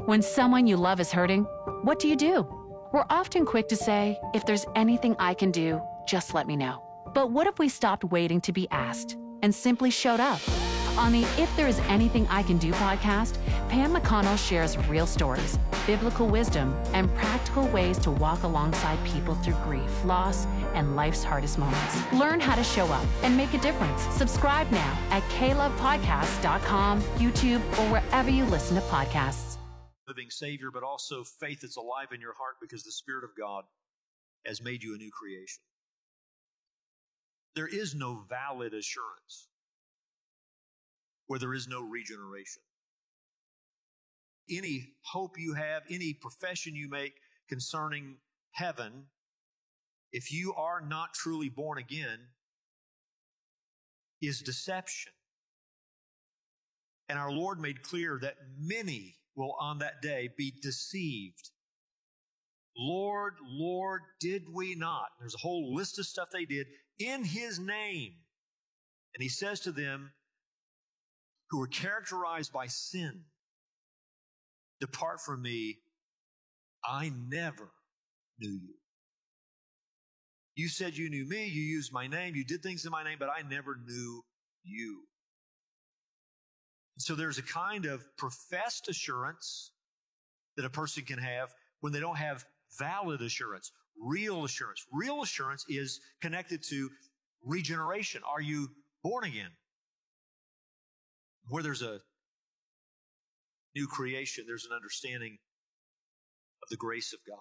When someone you love is hurting, what do? We're often quick to say, if there's anything I can do, just let me know. But what if we stopped waiting to be asked and simply showed up? On the If There Is Anything I Can Do podcast, Pam McConnell shares real stories, biblical wisdom, and practical ways to walk alongside people through grief, loss, and life's hardest moments. Learn how to show up and make a difference. Subscribe now at klovepodcast.com, YouTube, or wherever you listen to podcasts. Living Savior, but also faith that's alive in your heart because the Spirit of God has made you a new creation. There is no valid assurance where there is no regeneration. Any hope you have, any profession you make concerning heaven, if you are not truly born again, is deception. And our Lord made clear that many will on that day be deceived. Lord, Lord, did we not? There's a whole list of stuff they did in His name. And He says to them, who are characterized by sin, depart from me, I never knew you. You said you knew me, you used my name, you did things in my name, but I never knew you. So there's a kind of professed assurance that a person can have when they don't have valid assurance, real assurance. Real assurance is connected to regeneration. Are you born again? Where there's a new creation, there's an understanding of the grace of God.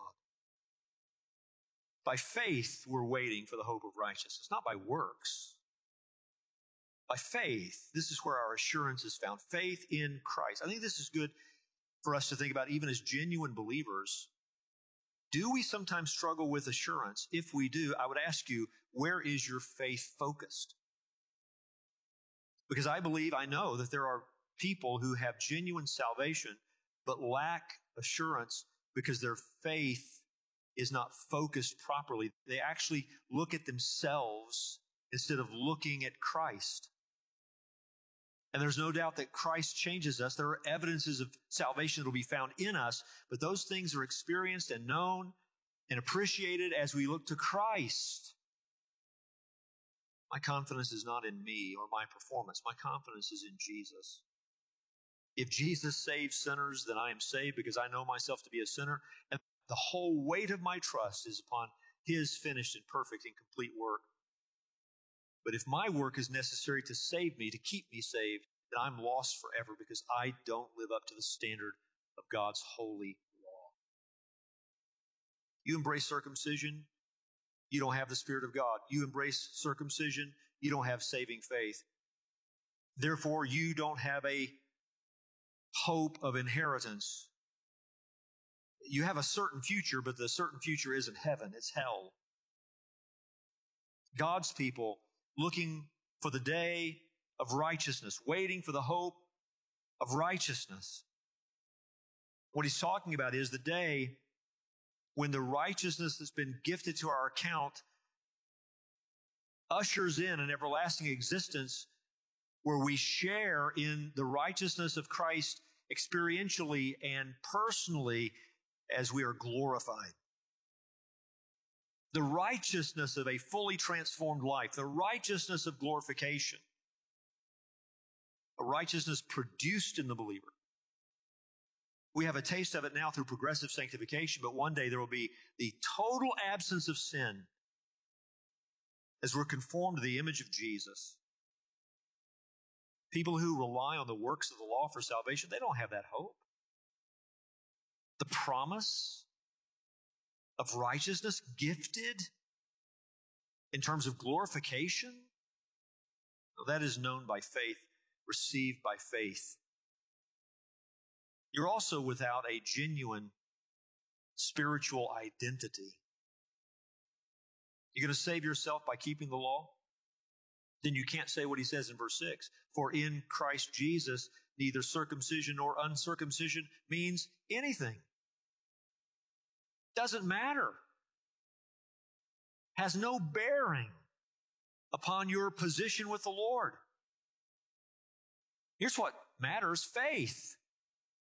By faith, we're waiting for the hope of righteousness, not by works. By faith, this is where our assurance is found. Faith in Christ. I think this is good for us to think about even as genuine believers. Do we sometimes struggle with assurance? If we do, I would ask you, where is your faith focused? Because I know that there are people who have genuine salvation but lack assurance because their faith is not focused properly. They actually look at themselves instead of looking at Christ. And there's no doubt that Christ changes us. There are evidences of salvation that will be found in us, but those things are experienced and known and appreciated as we look to Christ. My confidence is not in me or my performance. My confidence is in Jesus. If Jesus saves sinners, then I am saved because I know myself to be a sinner. And the whole weight of my trust is upon His finished and perfect and complete work. But if my work is necessary to save me, to keep me saved, then I'm lost forever because I don't live up to the standard of God's holy law. You embrace circumcision, you don't have the Spirit of God. You embrace circumcision, you don't have saving faith. Therefore, you don't have a hope of inheritance. You have a certain future, but the certain future isn't heaven, it's hell. God's people looking for the day of righteousness, waiting for the hope of righteousness. What He's talking about is the day when the righteousness that's been gifted to our account ushers in an everlasting existence where we share in the righteousness of Christ experientially and personally as we are glorified. The righteousness of a fully transformed life, the righteousness of glorification, a righteousness produced in the believer. We have a taste of it now through progressive sanctification, but one day there will be the total absence of sin as we're conformed to the image of Jesus. People who rely on the works of the law for salvation, they don't have that hope. The promise of righteousness gifted in terms of glorification, that is known by faith, received by faith. You're also without a genuine spiritual identity. You're going to save yourself by keeping the law? Then you can't say what He says in verse 6. For in Christ Jesus, neither circumcision nor uncircumcision means anything. Doesn't matter. Has no bearing upon your position with the Lord. Here's what matters, faith.